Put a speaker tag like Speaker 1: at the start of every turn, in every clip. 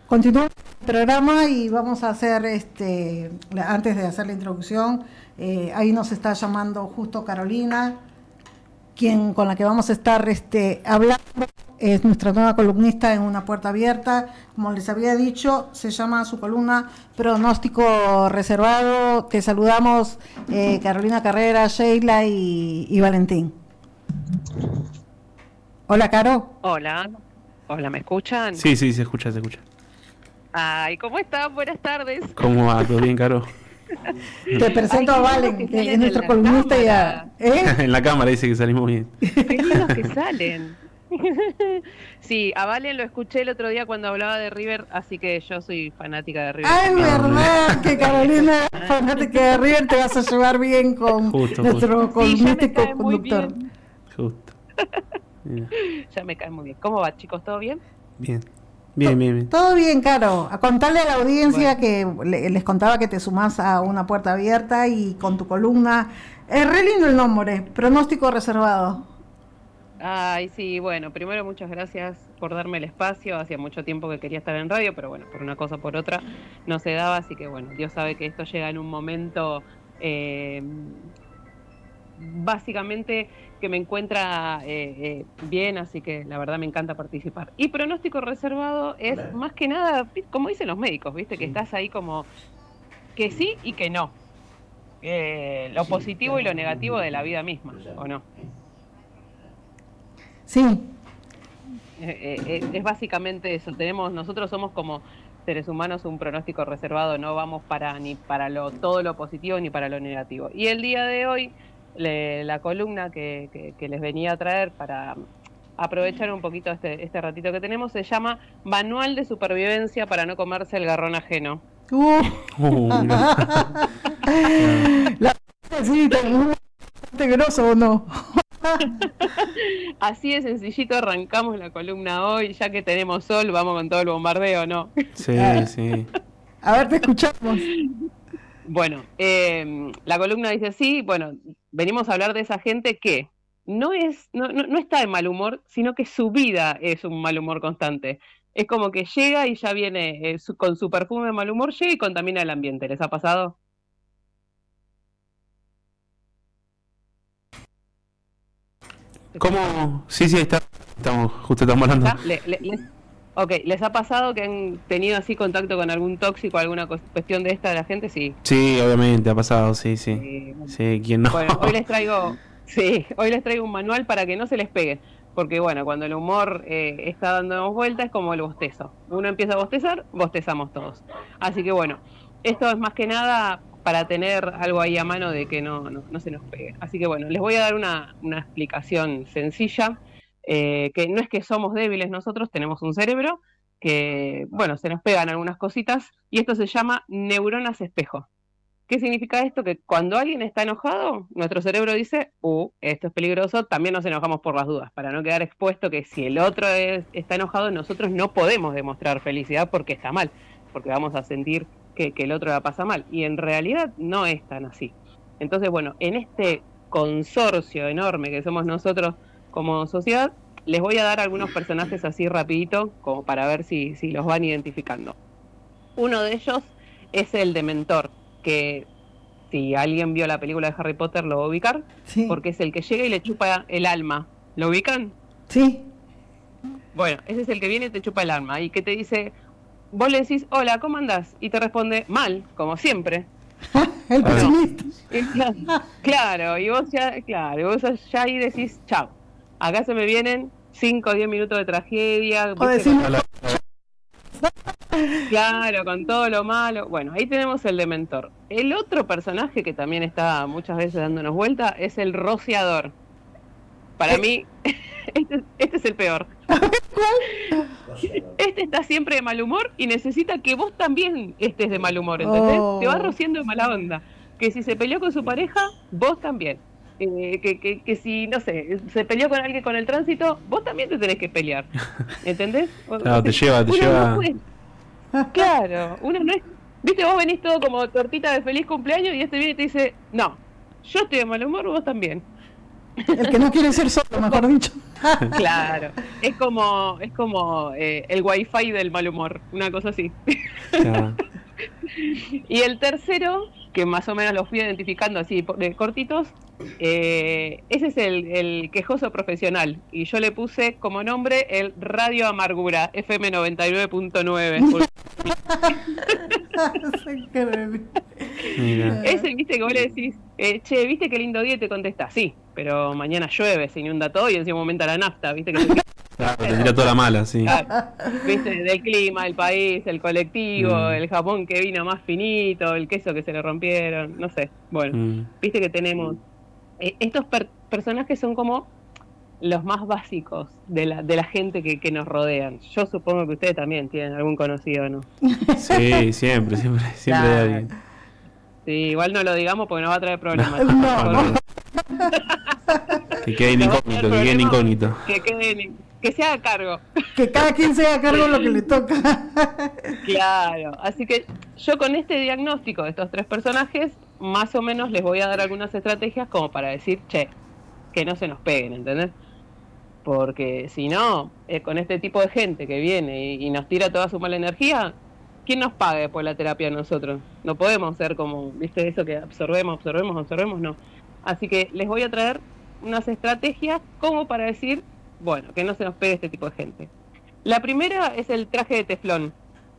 Speaker 1: Continuamos el programa y vamos a hacer, antes de hacer la introducción, ahí nos está llamando justo Carolina, con la que vamos a estar hablando, es nuestra nueva columnista en Una Puerta Abierta. Como les había dicho, se llama su columna Pronóstico Reservado. Te saludamos, Carolina Carrera, Sheila y Valentín. Hola, Caro.
Speaker 2: Hola, ¿me escuchan?
Speaker 3: Sí, se escucha.
Speaker 2: Ay, ¿cómo están? Buenas tardes.
Speaker 3: ¿Cómo va? ¿Todo bien, Caro?
Speaker 1: Te presento a Valen, que es nuestro columnista ya.
Speaker 3: En la cámara dice que salimos bien.
Speaker 2: Qué lindos que salen. Sí, a Valen lo escuché el otro día cuando hablaba de River, así que yo soy fanática de River.
Speaker 1: Ah, es verdad que Carolina, fanática de River, te vas a llevar bien con nuestro columnista y conductor.
Speaker 3: Justo.
Speaker 2: Ya me cae muy bien. ¿Cómo va, chicos? ¿Todo bien?
Speaker 3: Bien.
Speaker 1: Todo bien, Caro. A contarle a la audiencia que les contaba que te sumás a Una Puerta Abierta y con tu columna. Es re lindo el nombre, Pronóstico Reservado.
Speaker 2: Ay, sí, bueno, primero muchas gracias por darme el espacio. Hacía mucho tiempo que quería estar en radio, pero bueno, por una cosa o por otra no se daba, así que bueno, Dios sabe que esto llega en un momento básicamente que me encuentra bien, así que la verdad me encanta participar. Y pronóstico reservado es más que nada, como dicen los médicos, ¿viste? Que estás ahí como que sí y que no. Lo positivo y lo negativo de la vida misma, ¿o no?
Speaker 1: Sí.
Speaker 2: Es básicamente eso. Nosotros somos como seres humanos un pronóstico reservado, no vamos ni para todo lo positivo ni para lo negativo. Y el día de hoy, la columna que les venía a traer para aprovechar un poquito este ratito que tenemos se llama Manual de Supervivencia para no comerse el garrón ajeno.
Speaker 1: Sí, ¿te groso o no?
Speaker 2: Así de sencillito arrancamos la columna hoy, ya que tenemos sol, vamos con todo el bombardeo, ¿no?
Speaker 3: Sí.
Speaker 1: A ver, te escuchamos.
Speaker 2: Bueno, la columna dice así, bueno, venimos a hablar de esa gente que no está de mal humor, sino que su vida es un mal humor constante. Es como que llega y ya viene con su perfume de mal humor, llega y contamina el ambiente. ¿Les ha pasado?
Speaker 3: ¿Cómo? Sí, justo estamos hablando.
Speaker 2: Ok, ¿les ha pasado que han tenido así contacto con algún tóxico, alguna cuestión de esta de la gente? Sí.
Speaker 3: Sí, obviamente, ha pasado, sí. Sí, ¿quién no?
Speaker 2: Bueno, hoy les traigo un manual para que no se les pegue. Porque bueno, cuando el humor está dándonos vueltas es como el bostezo. Uno empieza a bostezar, bostezamos todos. Así que bueno, esto es más que nada para tener algo ahí a mano de que no se nos pegue. Así que bueno, les voy a dar una explicación sencilla. Que no es que somos débiles nosotros, tenemos un cerebro que, bueno, se nos pegan algunas cositas y esto se llama neuronas espejo. ¿Qué significa esto? Que cuando alguien está enojado, nuestro cerebro dice, esto es peligroso, también nos enojamos por las dudas, para no quedar expuesto que si el otro está enojado, nosotros no podemos demostrar felicidad porque está mal, porque vamos a sentir que el otro la pasa mal. Y en realidad no es tan así. Entonces, bueno, en este consorcio enorme que somos nosotros como sociedad, les voy a dar algunos personajes así rapidito, como para ver si los van identificando. Uno de ellos es el Dementor, que si alguien vio la película de Harry Potter lo va a ubicar, sí. Porque es el que llega y le chupa el alma. ¿Lo ubican?
Speaker 1: Sí.
Speaker 2: Bueno, ese es el que viene y te chupa el alma y que te dice, vos le decís, hola, ¿cómo andás? Y te responde, mal, como siempre.
Speaker 1: El pesimista.
Speaker 2: Claro, y vos ya ahí decís, chao. Acá se me vienen 5 o 10 minutos de tragedia. Claro, con todo lo malo. Bueno, ahí tenemos el Dementor. El otro personaje que también está muchas veces dándonos vuelta es el rociador. Para mí, este es el peor.
Speaker 1: ¿Cuál?
Speaker 2: Este está siempre de mal humor y necesita que vos también estés de mal humor, ¿entendés? Te va rociando de mala onda. Que si se peleó con su pareja, vos también. Que si, no sé, se peleó con alguien con el tránsito, vos también te tenés que pelear. ¿Entendés?
Speaker 3: Claro, te lleva.
Speaker 2: Claro, uno no es. Viste, vos venís todo como tortita de feliz cumpleaños y este viene y te dice, no, yo estoy de mal humor, vos también.
Speaker 1: El que no quiere ser solo, mejor dicho.
Speaker 2: Claro, es como el wifi del mal humor, una cosa así.
Speaker 3: Claro.
Speaker 2: Y el tercero, que más o menos los fui identificando así de cortitos, ese es el quejoso profesional. Y yo le puse como nombre el Radio Amargura, FM 99.9. Ese, viste, que vos le decís, che, viste qué lindo día, y te contesta, sí, pero mañana llueve, se inunda todo y encima aumenta la nafta, viste que
Speaker 3: Claro, te tira toda la mala, sí.
Speaker 2: Claro, viste, del clima, el país, el colectivo, el jamón que vino más finito, el queso que se le rompieron, no sé. Bueno, viste que tenemos estos personajes son como los más básicos de la gente que nos rodean. Yo supongo que ustedes también tienen algún conocido, ¿no?
Speaker 3: Sí, siempre claro. Hay alguien.
Speaker 2: Sí, igual no lo digamos porque nos va a traer problemas.
Speaker 1: No.
Speaker 3: Que quede incógnito,
Speaker 2: Que se haga cargo.
Speaker 1: Que cada quien se haga cargo de lo que le toca.
Speaker 2: Claro, así que yo con este diagnóstico de estos tres personajes, más o menos les voy a dar algunas estrategias como para decir, che, que no se nos peguen, ¿entendés? Porque si no, con este tipo de gente que viene y nos tira toda su mala energía, ¿quién nos paga después la terapia a nosotros? No podemos ser como, viste, eso que absorbemos, no. Así que les voy a traer unas estrategias como para decir, bueno, que no se nos pegue este tipo de gente. La primera es el traje de teflón.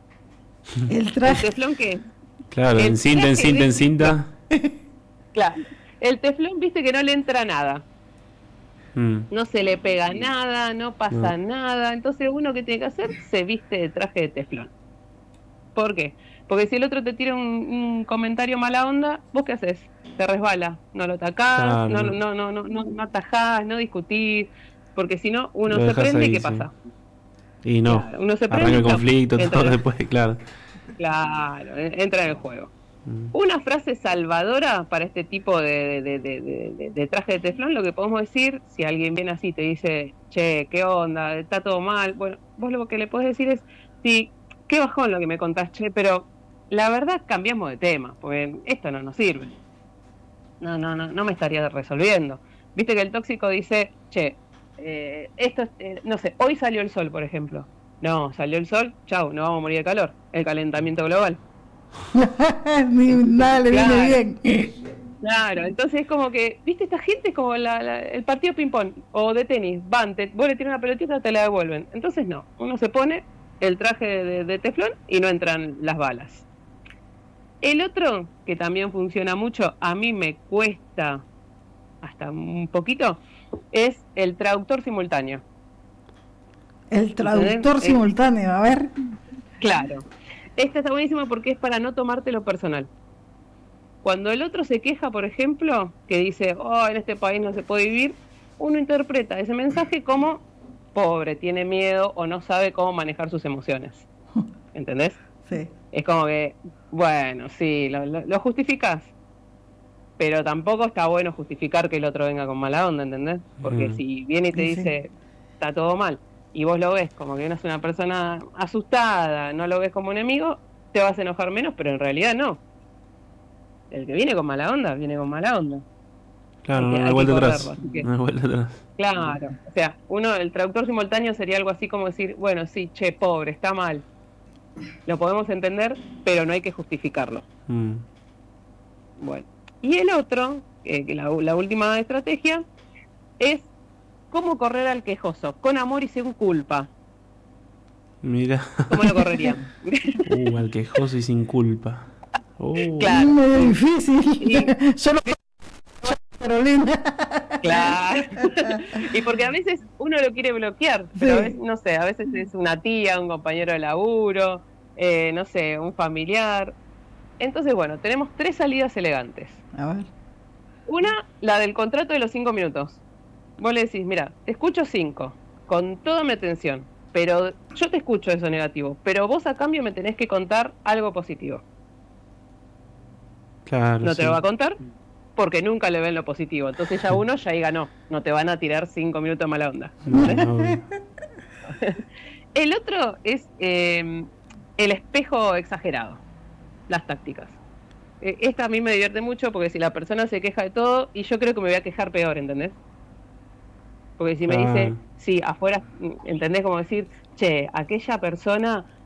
Speaker 1: ¿El traje?
Speaker 2: ¿El teflón qué es?
Speaker 3: Claro, en cinta.
Speaker 2: Claro, el teflón, viste que no le entra nada. No se le pega nada, no pasa nada. Entonces uno que tiene que hacer, se viste de traje de teflón. ¿Por qué? Porque si el otro te tira un comentario mala onda, ¿vos qué haces? Te resbala, no lo atacás, claro. no atajás, no discutís, porque si no, uno se prende ahí, y ¿qué pasa?
Speaker 3: Y no, claro, uno se prende, arranca el conflicto, todo después, claro.
Speaker 2: Claro, entra en el juego. Una frase salvadora para este tipo de traje de teflón, lo que podemos decir, si alguien viene así y te dice, che, ¿qué onda? Está todo mal. Bueno, vos lo que le podés decir es, sí, qué bajón lo que me contás, che, pero la verdad cambiamos de tema, porque esto no nos sirve. No me estaría resolviendo. Viste que el tóxico dice, che, esto, no sé, hoy salió el sol, por ejemplo. No, salió el sol, chau, nos vamos a morir de calor. El calentamiento global.
Speaker 1: Nada le viene bien.
Speaker 2: Claro, entonces es como que, viste, esta gente es como el partido ping-pong o de tenis, vos le tiras una pelotita, te la devuelven. Entonces no, uno se pone el traje de teflón y no entran las balas. El otro, que también funciona mucho, a mí me cuesta hasta un poquito, es el traductor simultáneo.
Speaker 1: El traductor simultáneo, a ver.
Speaker 2: Claro. Esta está buenísima porque es para no tomártelo personal. Cuando el otro se queja, por ejemplo, que dice, oh, en este país no se puede vivir, uno interpreta ese mensaje como, pobre, tiene miedo o no sabe cómo manejar sus emociones. ¿Entendés?
Speaker 1: Sí.
Speaker 2: Es como que, bueno, sí, lo justificás, pero tampoco está bueno justificar que el otro venga con mala onda, ¿entendés? Porque si viene y te dice, está todo mal, y vos lo ves como que no es una persona asustada, no lo ves como enemigo, te vas a enojar menos, pero en realidad no. El que viene con mala onda, viene con mala onda.
Speaker 3: Claro, no hay vuelta atrás.
Speaker 2: Claro, o sea, el traductor simultáneo sería algo así como decir, bueno, sí, che, pobre, está mal. Lo podemos entender, pero no hay que justificarlo. Bueno, y el otro, la última estrategia, es cómo correr al quejoso, con amor y sin culpa.
Speaker 3: Mira.
Speaker 2: ¿Cómo lo correrían?
Speaker 3: Al quejoso y sin culpa.
Speaker 2: Claro.
Speaker 1: Muy difícil. Yo no Carolina.
Speaker 2: Claro. Y porque a veces uno lo quiere bloquear, pero a veces, no sé, a veces es una tía, un compañero de laburo, no sé, un familiar. Entonces, bueno, tenemos 3 salidas elegantes.
Speaker 1: A ver.
Speaker 2: Una, la del contrato de los 5 minutos. Vos le decís, mira, te escucho 5, con toda mi atención, pero yo te escucho eso negativo, pero vos a cambio me tenés que contar algo positivo.
Speaker 3: Claro,
Speaker 2: no te lo va a contar porque nunca le ven lo positivo. Entonces ya uno ya ahí ganó. No te van a tirar 5 minutos de mala onda.
Speaker 3: No.
Speaker 2: El otro es el espejo exagerado. Las tácticas. Esta a mí me divierte mucho porque si la persona se queja de todo, y yo creo que me voy a quejar peor, ¿entendés? Porque si me dice, sí, afuera, ¿entendés? Como decir, che, aquella persona